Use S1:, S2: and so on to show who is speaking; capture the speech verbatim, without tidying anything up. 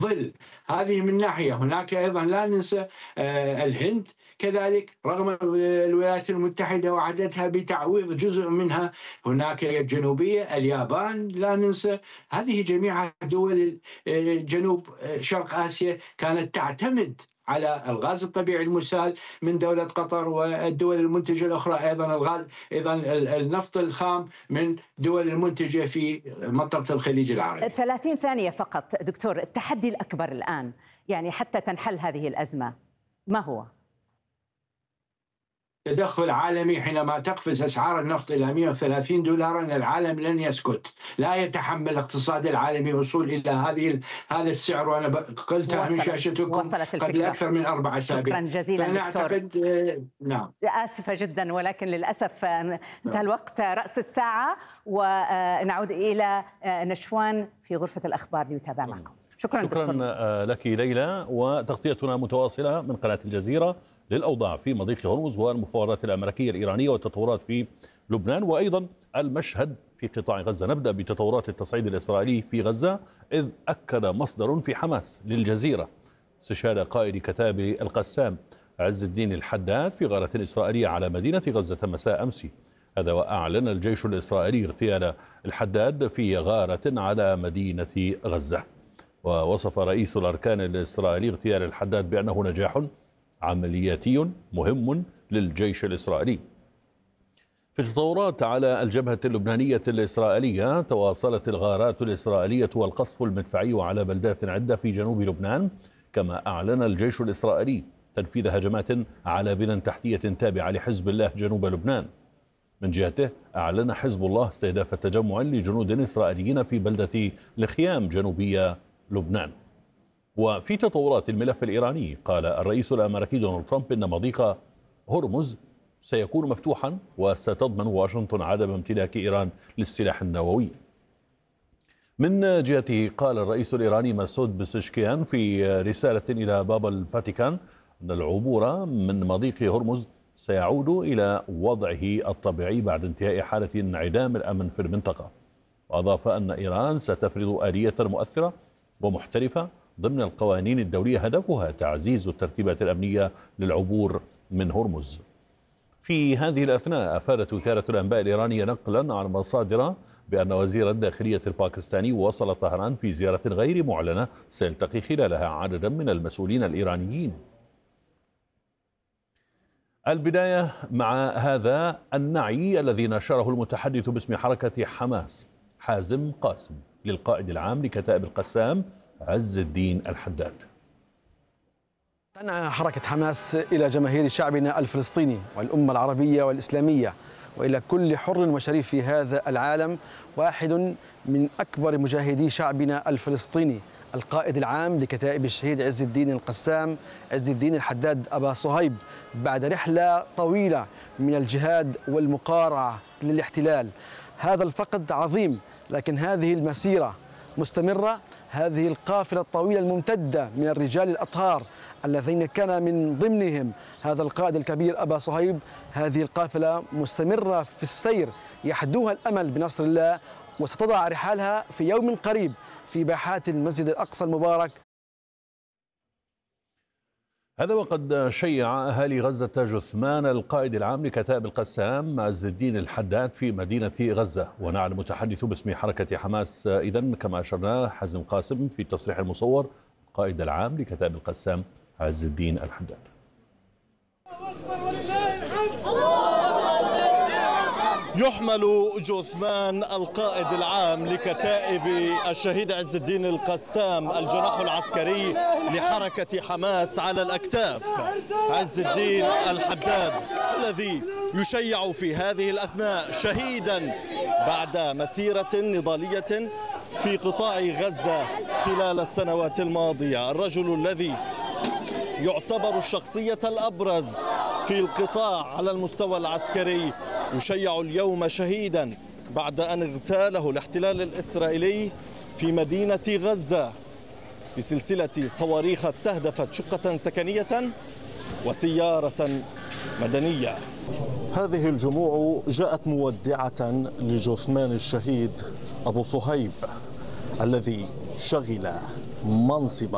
S1: ظل. هذه من ناحية. هناك أيضا لا ننسى آه، الهند كذلك، رغم الولايات المتحدة وعدتها بتعويض جزء منها. هناك الجنوبية، اليابان لا ننسى. هذه جميعها دول آه، جنوب آه، شرق آسيا كانت تعتمد على الغاز الطبيعي المسال من دولة قطر، والدول المنتجة الأخرى أيضا الغاز، أيضا النفط الخام من دول المنتجة في منطقة الخليج العربي.
S2: ثلاثين ثانية فقط دكتور، التحدي الأكبر الآن يعني حتى تنحل هذه الأزمة ما هو؟
S1: تدخل عالمي. حينما تقفز أسعار النفط إلى مئة وثلاثين دولارا العالم لن يسكت. لا يتحمل الاقتصاد العالمي وصول إلى هذه هذا السعر، وأنا قلتها من شاشتكم قبل أكثر من أربع أسابيع.
S2: شكرا جزيلا
S1: فأنا
S2: دكتور.
S1: أعتقد نعم
S2: آسفة جدا ولكن للأسف انتهى الوقت رأس الساعة، ونعود إلى نشوان في غرفة الأخبار ليتابع معكم. شكرا,
S3: شكرا دكتور لك ليلى. وتغطيتنا متواصلة من قناة الجزيرة للأوضاع في مضيق هرمز والمفاوضات الأمريكية الإيرانية والتطورات في لبنان وأيضا المشهد في قطاع غزة. نبدأ بتطورات التصعيد الإسرائيلي في غزة، إذ أكد مصدر في حماس للجزيرة استشهاد قائد كتائب القسام عز الدين الحداد في غارة إسرائيلية على مدينة غزة مساء أمس. هذا وأعلن الجيش الإسرائيلي اغتيال الحداد في غارة على مدينة غزة. ووصف رئيس الأركان الإسرائيلي اغتيال الحداد بأنه نجاح عملياتي مهم للجيش الإسرائيلي. في التطورات على الجبهة اللبنانية الإسرائيلية، تواصلت الغارات الإسرائيلية والقصف المدفعي على بلدات عدة في جنوب لبنان، كما أعلن الجيش الإسرائيلي تنفيذ هجمات على بنى تحتية تابعة لحزب الله جنوب لبنان. من جهته أعلن حزب الله استهداف تجمع لجنود إسرائيليين في بلدة الخيام جنوبية لبنان. وفي تطورات الملف الإيراني، قال الرئيس الأمريكي دونالد ترامب إن مضيق هرمز سيكون مفتوحا وستضمن واشنطن عدم امتلاك إيران للسلاح النووي. من جهته قال الرئيس الإيراني مسعود بسشكيان في رسالة إلى بابا الفاتيكان أن العبور من مضيق هرمز سيعود إلى وضعه الطبيعي بعد انتهاء حالة انعدام الأمن في المنطقة. وأضاف أن إيران ستفرض آلية مؤثرة ومحترفة ضمن القوانين الدولية هدفها تعزيز الترتيبات الأمنية للعبور من هرمز. في هذه الأثناء أفادت وكالة الأنباء الإيرانية نقلا عن مصادر بأن وزير الداخلية الباكستاني وصل طهران في زيارة غير معلنة سيلتقي خلالها عددا من المسؤولين الإيرانيين. البداية مع هذا النعي الذي نشره المتحدث باسم حركة حماس حازم قاسم للقائد العام لكتائب القسام عز الدين الحداد.
S4: تنعى حركة حماس إلى جماهير شعبنا الفلسطيني والأمة العربية والإسلامية وإلى كل حر وشريف في هذا العالم، واحد من أكبر مجاهدي شعبنا الفلسطيني القائد العام لكتائب الشهيد عز الدين القسام عز الدين الحداد أبا صهيب، بعد رحلة طويلة من الجهاد والمقارعة للاحتلال. هذا الفقد عظيم، لكن هذه المسيرة مستمرة. هذه القافلة الطويلة الممتدة من الرجال الأطهار الذين كان من ضمنهم هذا القائد الكبير أبا صهيب، هذه القافلة مستمرة في السير يحدوها الأمل بنصر الله، وستضع رحالها في يوم قريب في باحات المسجد الأقصى المبارك.
S3: هذا وقد شيع أهالي غزة جثمان القائد العام لكتائب القسام عز الدين الحداد في مدينة غزة. ونعى المتحدث باسم حركة حماس إذن كما أشرنا حازم قاسم في التصريح المصور القائد العام لكتائب القسام عز الدين الحداد.
S5: يحمل جثمان القائد العام لكتائب الشهيد عز الدين القسام الجناح العسكري لحركة حماس على الأكتاف. عز الدين الحداد الذي يشيع في هذه الأثناء شهيدا بعد مسيرة نضالية في قطاع غزة خلال السنوات الماضية، الرجل الذي يعتبر الشخصية الأبرز في القطاع على المستوى العسكري يشيع اليوم شهيدا بعد أن اغتاله الاحتلال الإسرائيلي في مدينة غزة بسلسلة صواريخ استهدفت شقة سكنية وسيارة مدنية. هذه الجموع جاءت مودعة لجثمان الشهيد أبو صهيب الذي شغل منصب